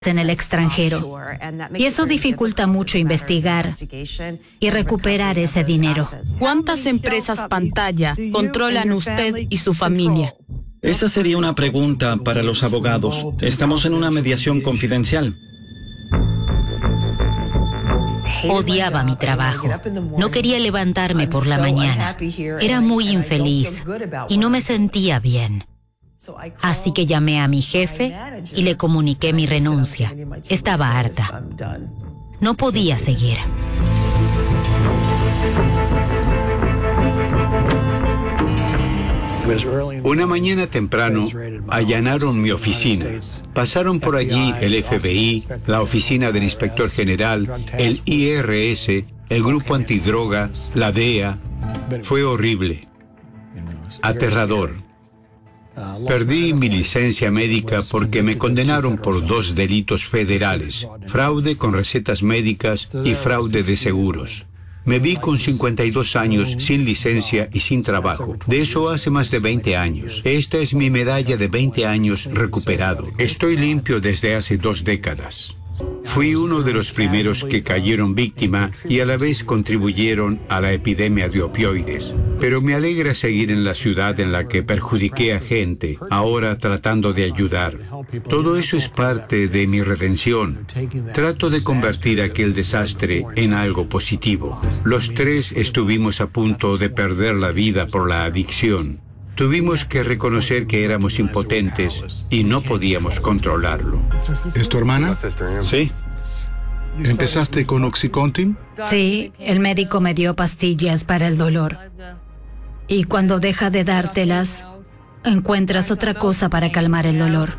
en el extranjero. Y eso dificulta mucho investigar y recuperar ese dinero. ¿Cuántas empresas pantalla controlan usted y su familia? Esa sería una pregunta para los abogados. Estamos en una mediación confidencial. Odiaba mi trabajo. No quería levantarme por la mañana. Era muy infeliz y no me sentía bien. Así que llamé a mi jefe y le comuniqué mi renuncia. Estaba harta. No podía seguir. Una mañana temprano allanaron mi oficina. Pasaron por allí el FBI, la oficina del inspector general, el IRS, el grupo antidroga, la DEA. Fue horrible, aterrador. Perdí mi licencia médica porque me condenaron por 2 delitos federales: fraude con recetas médicas y fraude de seguros. Me vi con 52 años sin licencia y sin trabajo. De eso hace más de 20 años. Esta es mi medalla de 20 años recuperado. Estoy limpio desde hace 2 décadas. Fui uno de los primeros que cayeron víctima y a la vez contribuyeron a la epidemia de opioides. Pero me alegra seguir en la ciudad en la que perjudiqué a gente, ahora tratando de ayudar. Todo eso es parte de mi redención. Trato de convertir aquel desastre en algo positivo. Los 3 estuvimos a punto de perder la vida por la adicción. Tuvimos que reconocer que éramos impotentes y no podíamos controlarlo. ¿Es tu hermana? Sí. ¿Empezaste con Oxycontin? Sí, el médico me dio pastillas para el dolor. Y cuando deja de dártelas, encuentras otra cosa para calmar el dolor.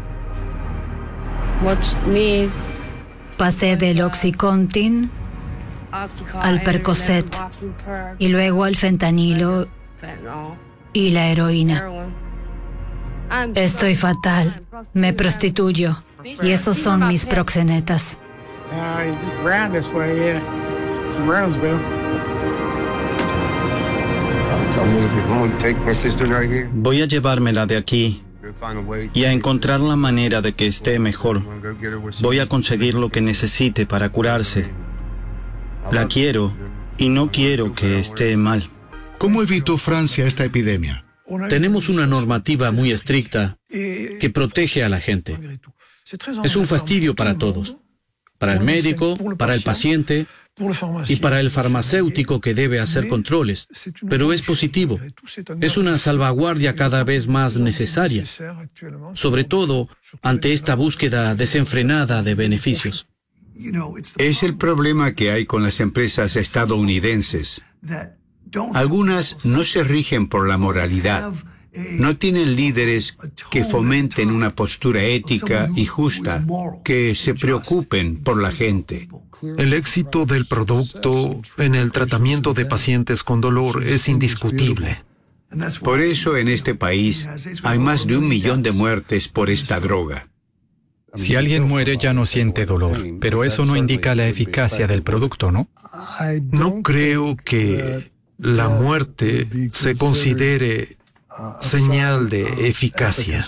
Pasé del Oxycontin al Percocet y luego al fentanilo y la heroína. Estoy fatal. Me prostituyo. Y esos son mis proxenetas. Voy a llevármela de aquí y a encontrar la manera de que esté mejor. Voy a conseguir lo que necesite para curarse. La quiero y no quiero que esté mal. ¿Cómo evitó Francia esta epidemia? Tenemos una normativa muy estricta que protege a la gente. Es un fastidio para todos. Para el médico, para el paciente y para el farmacéutico que debe hacer controles. Pero es positivo. Es una salvaguardia cada vez más necesaria, sobre todo ante esta búsqueda desenfrenada de beneficios. Es el problema que hay con las empresas estadounidenses. Algunas no se rigen por la moralidad. No tienen líderes que fomenten una postura ética y justa, que se preocupen por la gente. El éxito del producto en el tratamiento de pacientes con dolor es indiscutible. Por eso en este país hay más de 1 millón de muertes por esta droga. Si alguien muere ya no siente dolor, pero eso no indica la eficacia del producto, ¿no? No creo que la muerte se considere señal de eficacia.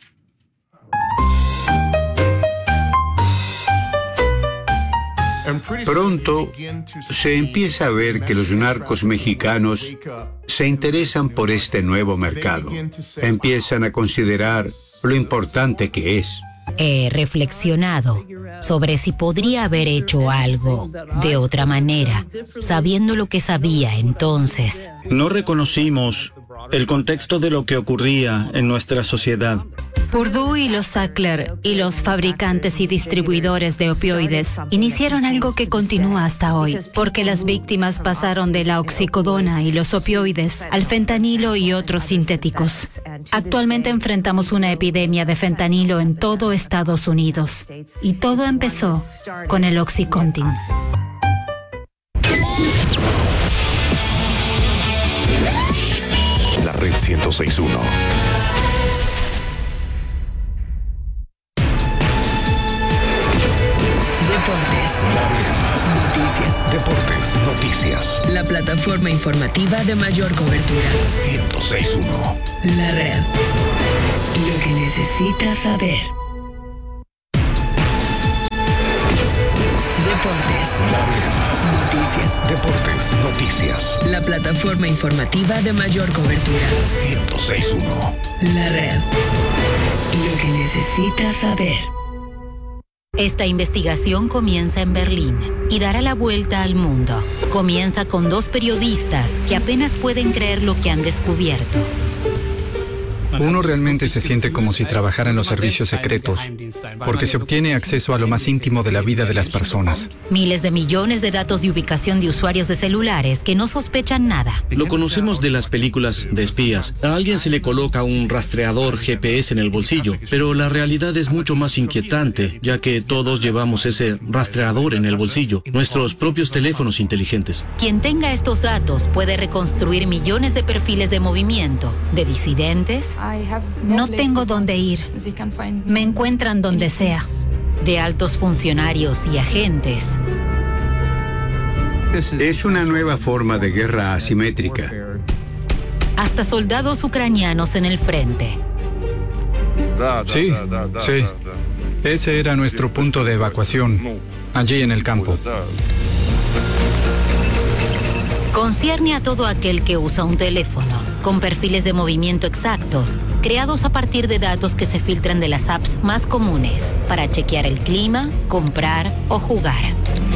Pronto se empieza a ver que los narcos mexicanos se interesan por este nuevo mercado. Empiezan a considerar lo importante que es. He reflexionado sobre si podría haber hecho algo de otra manera, sabiendo lo que sabía entonces. No reconocimos el contexto de lo que ocurría en nuestra sociedad. Purdue y los Sackler y los fabricantes y distribuidores de opioides iniciaron algo que continúa hasta hoy, porque las víctimas pasaron de la oxicodona y los opioides al fentanilo y otros sintéticos. Actualmente enfrentamos una epidemia de fentanilo en todo Estados Unidos, y todo empezó con el Oxycontin. La Red 106.1. Noticias. Deportes, noticias. La plataforma informativa de mayor cobertura. 106.1. La Red. Lo que necesitas saber. noticias. La plataforma informativa de mayor cobertura. 106.1. La red. Lo que necesitas saber. Esta investigación comienza en Berlín y dará la vuelta al mundo. Comienza con 2 periodistas que apenas pueden creer lo que han descubierto. Uno realmente se siente como si trabajara en los servicios secretos, porque se obtiene acceso a lo más íntimo de la vida de las personas. Miles de millones de datos de ubicación de usuarios de celulares que no sospechan nada. Lo conocemos de las películas de espías. A alguien se le coloca un rastreador GPS en el bolsillo, pero la realidad es mucho más inquietante, ya que todos llevamos ese rastreador en el bolsillo, nuestros propios teléfonos inteligentes. Quien tenga estos datos puede reconstruir millones de perfiles de movimiento, de disidentes. No tengo dónde ir. Me encuentran donde sea. De altos funcionarios y agentes. Es una nueva forma de guerra asimétrica. Hasta soldados ucranianos en el frente. Sí. Ese era nuestro punto de evacuación, allí en el campo. Concierne a todo aquel que usa un teléfono, con perfiles de movimiento exactos, creados a partir de datos que se filtran de las apps más comunes, para chequear el clima, comprar o jugar.